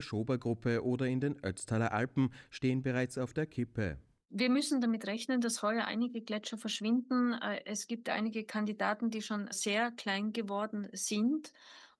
Schobergruppe oder in den Ötztaler Alpen stehen bereits auf der Kippe. Wir müssen damit rechnen, dass heuer einige Gletscher verschwinden. Es gibt einige Kandidaten, die schon sehr klein geworden sind.